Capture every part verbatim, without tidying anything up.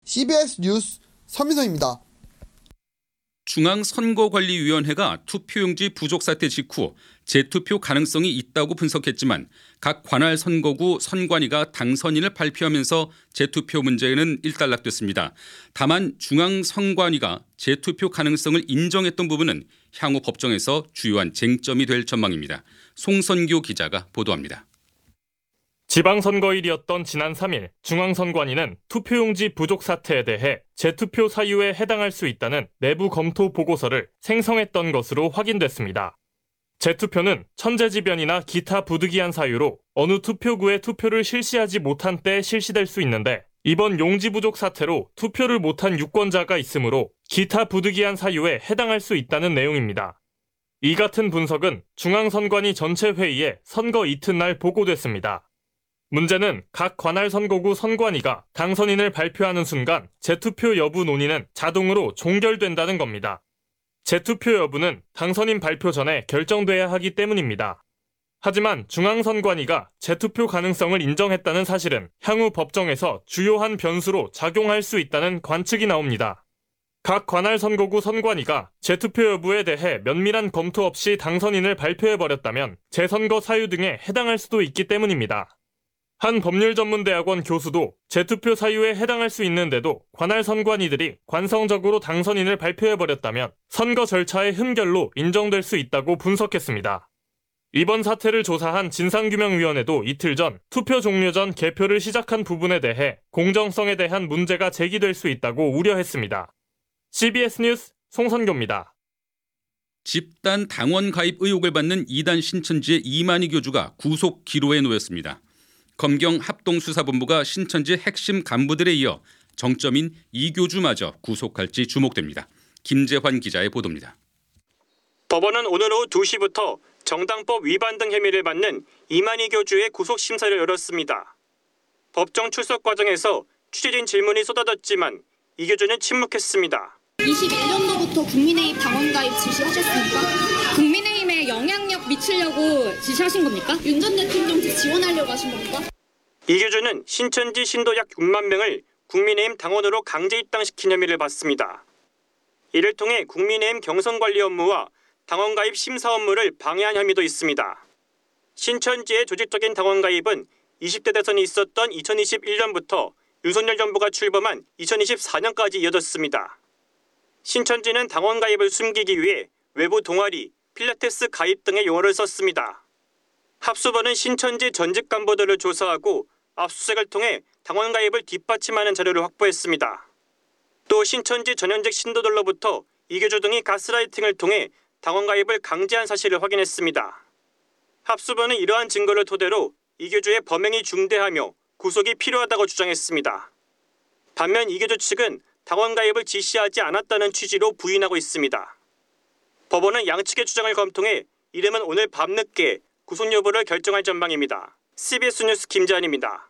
씨비에스 뉴스 서민성입니다. 중앙선거관리위원회가 투표용지 부족 사태 직후 재투표 가능성이 있다고 분석했지만 각 관할 선거구 선관위가 당선인을 발표하면서 재투표 문제는 일단락됐습니다. 다만 중앙선관위가 재투표 가능성을 인정했던 부분은 향후 법정에서 주요한 쟁점이 될 전망입니다. 송선교 기자가 보도합니다. 지방선거일이었던 지난 삼 일 중앙선관위는 투표용지 부족 사태에 대해 재투표 사유에 해당할 수 있다는 내부 검토 보고서를 생성했던 것으로 확인됐습니다. 재투표는 천재지변이나 기타 부득이한 사유로 어느 투표구에 투표를 실시하지 못한 때 실시될 수 있는데 이번 용지 부족 사태로 투표를 못한 유권자가 있으므로 기타 부득이한 사유에 해당할 수 있다는 내용입니다. 이 같은 분석은 중앙선관위 전체 회의에 선거 이튿날 보고됐습니다. 문제는 각 관할 선거구 선관위가 당선인을 발표하는 순간 재투표 여부 논의는 자동으로 종결된다는 겁니다. 재투표 여부는 당선인 발표 전에 결정돼야 하기 때문입니다. 하지만 중앙선관위가 재투표 가능성을 인정했다는 사실은 향후 법정에서 주요한 변수로 작용할 수 있다는 관측이 나옵니다. 각 관할 선거구 선관위가 재투표 여부에 대해 면밀한 검토 없이 당선인을 발표해버렸다면 재선거 사유 등에 해당할 수도 있기 때문입니다. 한 법률전문대학원 교수도 재투표 사유에 해당할 수 있는데도 관할 선관위들이 관성적으로 당선인을 발표해버렸다면 선거 절차의 흠결로 인정될 수 있다고 분석했습니다. 이번 사태를 조사한 진상규명위원회도 이틀 전 투표 종료 전 개표를 시작한 부분에 대해 공정성에 대한 문제가 제기될 수 있다고 우려했습니다. 씨비에스 뉴스 송선교입니다. 집단 당원 가입 의혹을 받는 이단 신천지의 이만희 교주가 구속 기로에 놓였습니다. 검경 합동수사본부가 신천지 핵심 간부들에 이어 정점인 이 교주마저 구속할지 주목됩니다. 김재환 기자의 보도입니다. 법원은 오늘 오후 두 시부터 정당법 위반 등 혐의를 받는 이만희 교주의 구속심사를 열었습니다. 법정 출석 과정에서 취재진 질문이 쏟아졌지만 이 교주는 침묵했습니다. 이십일 년도부터 국민의힘 당원 가입 지시하셨습니까? 국민의힘에 영향력 미치려고 지시하신 겁니까? 윤 전 대통령한테 지원하려고 하신 겁니까? 이 교주는 신천지 신도 약 육만 명을 국민의힘 당원으로 강제 입당시킨 혐의를 받습니다. 이를 통해 국민의힘 경선관리 업무와 당원 가입 심사 업무를 방해한 혐의도 있습니다. 신천지의 조직적인 당원 가입은 이십 대 대선이 있었던 이천이십일 년부터 윤석열 정부가 출범한 이천이십사 년까지 이어졌습니다. 신천지는 당원 가입을 숨기기 위해 외부 동아리, 필라테스 가입 등의 용어를 썼습니다. 합수본은 신천지 전직 간부들을 조사하고 압수수색을 통해 당원 가입을 뒷받침하는 자료를 확보했습니다. 또 신천지 전현직 신도들로부터 이 교주 등이 가스라이팅을 통해 당원 가입을 강제한 사실을 확인했습니다. 합수본은 이러한 증거를 토대로 이 교주의 범행이 중대하며 구속이 필요하다고 주장했습니다. 반면 이 교주 측은 당원 가입을 지시하지 않았다는 취지로 부인하고 있습니다. 법원은 양측의 주장을 검토해 이르면 오늘 밤늦게 구속 여부를 결정할 전망입니다. 씨비에스 뉴스 김재환입니다.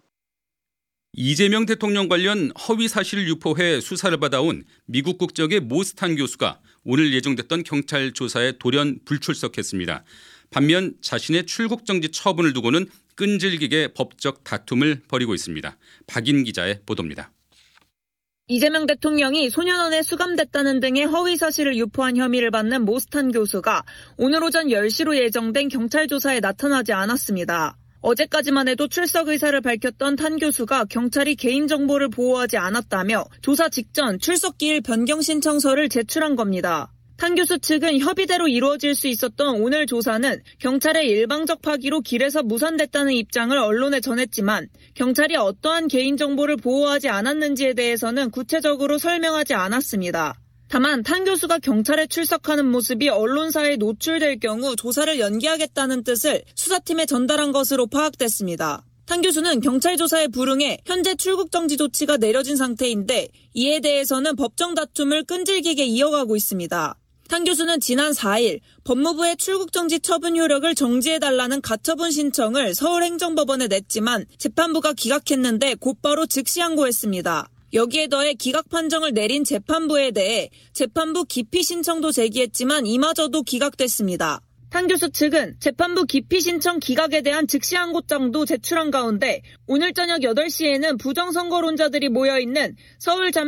이재명 대통령 관련 허위 사실 유포해 수사를 받아온 미국 국적의 모스탄 교수가 오늘 예정됐던 경찰 조사에 돌연 불출석했습니다. 반면 자신의 출국 정지 처분을 두고는 끈질기게 법적 다툼을 벌이고 있습니다. 박인 기자의 보도입니다. 이재명 대통령이 소년원에 수감됐다는 등의 허위 사실을 유포한 혐의를 받는 모스탄 교수가 오늘 오전 열 시로 예정된 경찰 조사에 나타나지 않았습니다. 어제까지만 해도 출석 의사를 밝혔던 탄 교수가 경찰이 개인정보를 보호하지 않았다며 조사 직전 출석기일 변경 신청서를 제출한 겁니다. 탄 교수 측은 협의대로 이루어질 수 있었던 오늘 조사는 경찰의 일방적 파기로 길에서 무산됐다는 입장을 언론에 전했지만 경찰이 어떠한 개인정보를 보호하지 않았는지에 대해서는 구체적으로 설명하지 않았습니다. 다만 탄 교수가 경찰에 출석하는 모습이 언론사에 노출될 경우 조사를 연기하겠다는 뜻을 수사팀에 전달한 것으로 파악됐습니다. 탄 교수는 경찰 조사에 불응해 현재 출국 정지 조치가 내려진 상태인데 이에 대해서는 법정 다툼을 끈질기게 이어가고 있습니다. 탄 교수는 지난 사 일 법무부의 출국정지 처분 효력을 정지해달라는 가처분 신청을 서울행정법원에 냈지만 재판부가 기각했는데 곧바로 즉시 항고했습니다. 여기에 더해 기각 판정을 내린 재판부에 대해 재판부 기피 신청도 제기했지만 이마저도 기각됐습니다. 탄 교수 측은 재판부 기피 신청 기각에 대한 즉시 항고장도 제출한 가운데 오늘 저녁 여덟 시에는 부정선거론자들이 모여있는 서울 잠